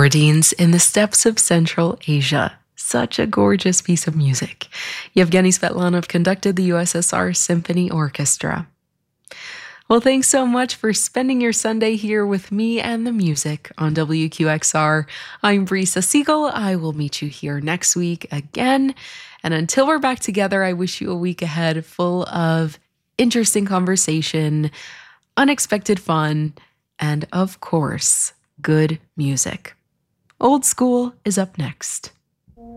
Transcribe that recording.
Borodins in the Steppes of Central Asia. Such a gorgeous piece of music. Yevgeny Svetlanov conducted the USSR Symphony Orchestra. Well, thanks so much for spending your Sunday here with me and the music on WQXR. I'm Brisa Siegel. I will meet you here next week again. And until we're back together, I wish you a week ahead full of interesting conversation, unexpected fun, and of course, good music. Old School is up next.